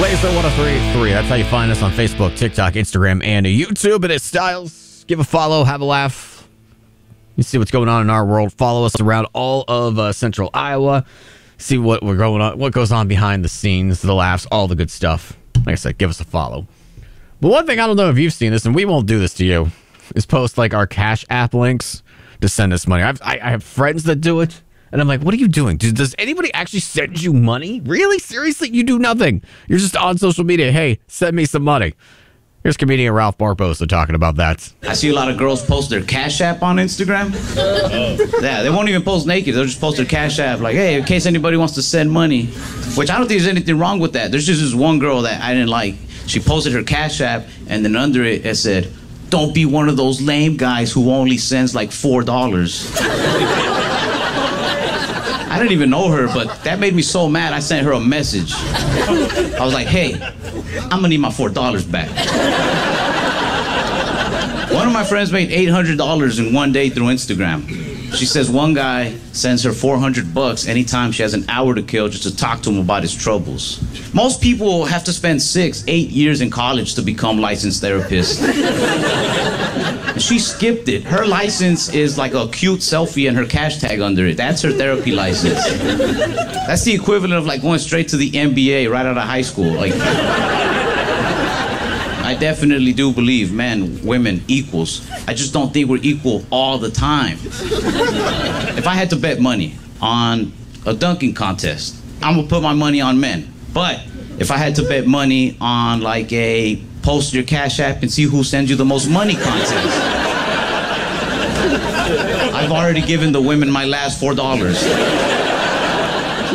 Laser 103.3. That's how you find us on Facebook, TikTok, Instagram, and YouTube. It is Styles. Give a follow, have a laugh. You see what's going on in our world. Follow us around all of Central Iowa. See what goes on behind the scenes, the laughs, all the good stuff. Like I said, give us a follow. But one thing, I don't know if you've seen this, and we won't do this to you, is post like our Cash App links to send us money. I have friends that do it, and I'm like, what are you doing? Does anybody actually send you money? Really? Seriously? You do nothing. You're just on social media. Hey, send me some money. Here's comedian Ralph Barbosa talking about that. I see a lot of girls post their Cash App on Instagram. Yeah, they won't even post naked. They'll just post their Cash App like, hey, in case anybody wants to send money. Which I don't think there's anything wrong with that. There's just this one girl that I didn't like. She posted her Cash App, and then under it said, don't be one of those lame guys who only sends like $4. I didn't even know her, but that made me so mad, I sent her a message. I was like, hey, I'm gonna need my $4 back. One of my friends made $800 in one day through Instagram. She says one guy sends her $400 anytime she has an hour to kill just to talk to him about his troubles. Most people have to spend 6-8 years in college to become licensed therapists. She skipped it. Her license is like a cute selfie and her cash tag under it. That's her therapy license. That's the equivalent of like going straight to the NBA right out of high school. Like, I definitely do believe men, women, equals. I just don't think we're equal all the time. If I had to bet money on a dunking contest, I'm gonna put my money on men. But if I had to bet money on like a post your Cash App and see who sends you the most money contest, I've already given the women my last $4.